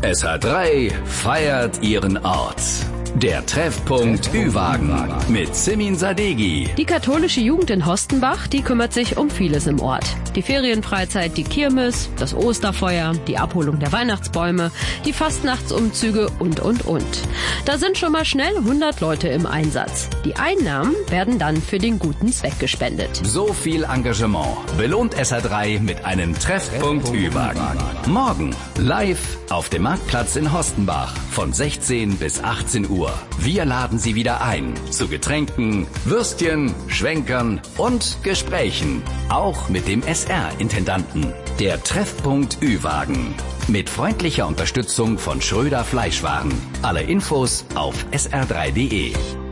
SH3 feiert ihren Ort. Der Treffpunkt Ü-Wagen mit Simin Sadeghi. Die katholische Jugend in Hostenbach, die kümmert sich um vieles im Ort. Die Ferienfreizeit, die Kirmes, das Osterfeuer, die Abholung der Weihnachtsbäume, die Fastnachtsumzüge und. Da sind schon mal schnell 100 Leute im Einsatz. Die Einnahmen werden dann für den guten Zweck gespendet. So viel Engagement belohnt SH3 mit einem Treffpunkt Ü-Wagen. Morgen live auf dem Marktplatz in Hostenbach von 16 bis 18 Uhr. Wir laden Sie wieder ein zu Getränken, Würstchen, Schwenkern und Gesprächen. Auch mit dem SR-Intendanten. Der Treffpunkt Ü-Wagen. Mit freundlicher Unterstützung von Schröder Fleischwaren. Alle Infos auf sr3.de.